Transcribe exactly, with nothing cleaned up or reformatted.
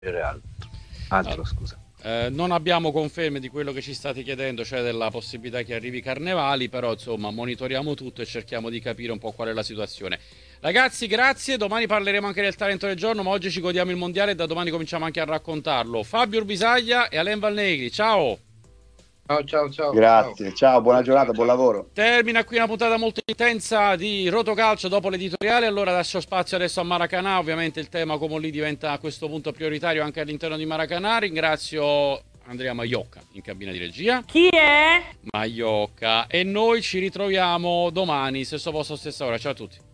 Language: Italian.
altro, altro Ah, scusa. eh, non abbiamo conferme di quello che ci state chiedendo, cioè della possibilità che arrivi Carnevali, però insomma monitoriamo tutto e cerchiamo di capire un po' qual è la situazione. Ragazzi, grazie. Domani parleremo anche del talento del giorno, ma oggi ci godiamo il mondiale e da domani cominciamo anche a raccontarlo. Fabio Urbisaglia e Alain Valnegri, ciao! Ciao, ciao, ciao, ciao. Grazie, ciao, buona Ciao, ciao, giornata, buon ciao. lavoro. Termina qui una puntata molto intensa di Rotocalcio dopo l'editoriale. Allora lascio spazio adesso a Maracanà. Ovviamente il tema come lì diventa a questo punto prioritario anche all'interno di Maracanà. Ringrazio Andrea Maiocca in cabina di regia. Chi è? Maiocca. E noi ci ritroviamo domani, stesso posto, stessa ora. Ciao a tutti.